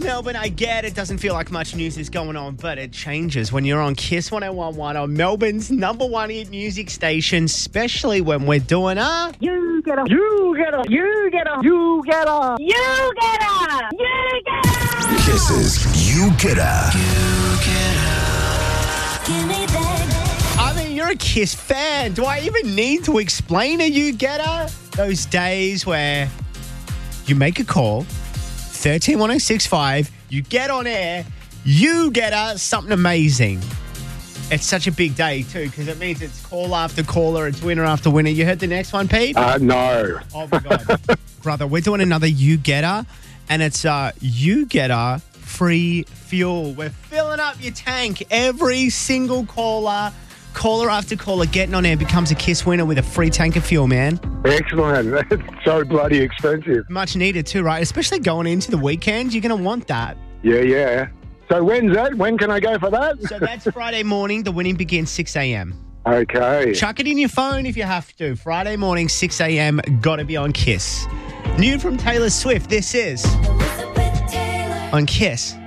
Melbourne. I get it doesn't feel like much news is going on, but it changes when you're on Kiss 101.1 on Melbourne's number one hit music station, especially when we're doing You get her. You get her. You get her. You get her. You get her. You get her. Kisses You Get Her. Give me that. I mean, you're a Kiss fan. Do I even need to explain a You Get Her? Those days where you make a call, 131065, you get on air, you get her something amazing. It's such a big day, too, because it means it's call after caller, it's winner after winner. You heard the next one, Pete? No. Oh, my God. Brother, we're doing another You Get Her, and it's You Get Her free fuel. We're filling up your tank. Every single caller after caller getting on air becomes a Kiss winner with a free tank of fuel, man. Excellent. It's so bloody expensive. Much needed, too, right? Especially going into the weekend, you're going to want that. Yeah. So when's that? When can I go for that? So that's Friday morning. The winning begins 6 a.m. Okay. Chuck it in your phone if you have to. Friday morning, 6 a.m. Got to be on Kiss. New from Taylor Swift. This is Elizabeth Taylor. on Kiss.